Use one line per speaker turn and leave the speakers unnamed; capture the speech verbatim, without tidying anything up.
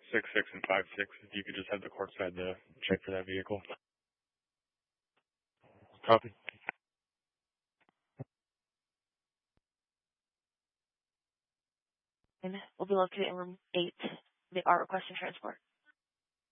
six six and five six, if you could just have the court side to check for that vehicle. Copy.
And we'll be located in room eight, the art requesting transport.